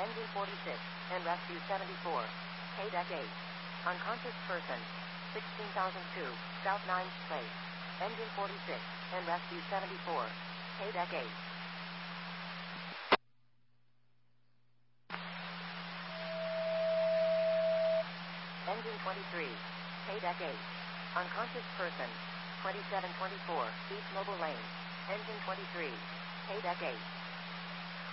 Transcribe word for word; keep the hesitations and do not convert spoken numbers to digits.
Engine forty-six, and rescue seventy-four. K-Deck eight. Unconscious person. sixteen thousand two, South ninth Place. Engine forty-six, and rescue seventy-four. K-Deck eight. Engine twenty-three. K-Deck eight. Unconscious person. twenty-seven twenty-four, East Mobile Lane. Engine twenty-three. K-Deck eight.